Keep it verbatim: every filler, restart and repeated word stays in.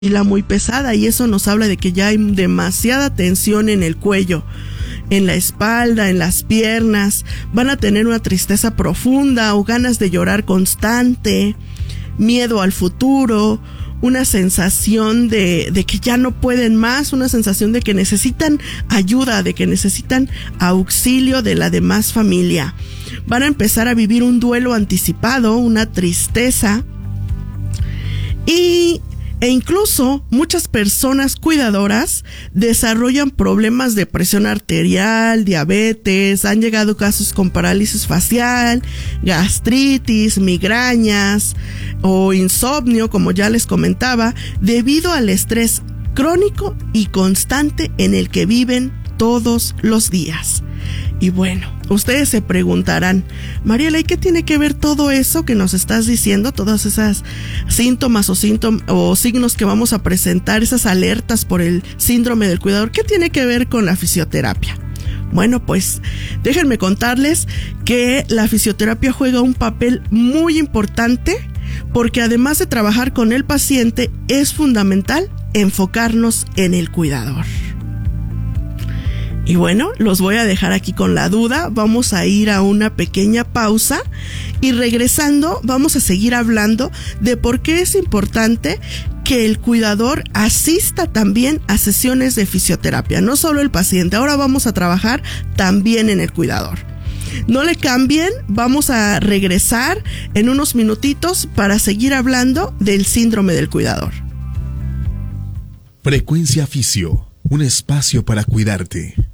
muy pesada, y eso nos habla de que ya hay demasiada tensión en el cuello, en la espalda, en las piernas. Van a tener una tristeza profunda o ganas de llorar constante, miedo al futuro, una sensación de, de que ya no pueden más, una sensación de que necesitan ayuda, de que necesitan auxilio de la demás familia. Van a empezar a vivir un duelo anticipado, una tristeza, y E incluso muchas personas cuidadoras desarrollan problemas de presión arterial, diabetes, han llegado casos con parálisis facial, gastritis, migrañas o insomnio, como ya les comentaba, debido al estrés crónico y constante en el que viven todos los días. Y bueno, ustedes se preguntarán, Mariela, ¿y qué tiene que ver todo eso que nos estás diciendo? Todas esas síntomas o, síntomas o signos que vamos a presentar, esas alertas por el síndrome del cuidador, ¿qué tiene que ver con la fisioterapia? Bueno, pues déjenme contarles que la fisioterapia juega un papel muy importante, porque además de trabajar con el paciente, es fundamental enfocarnos en el cuidador. Y bueno, los voy a dejar aquí con la duda. Vamos a ir a una pequeña pausa y regresando vamos a seguir hablando de por qué es importante que el cuidador asista también a sesiones de fisioterapia. No solo el paciente, ahora vamos a trabajar también en el cuidador. No le cambien, vamos a regresar en unos minutitos para seguir hablando del síndrome del cuidador. Frecuencia Fisio, un espacio para cuidarte.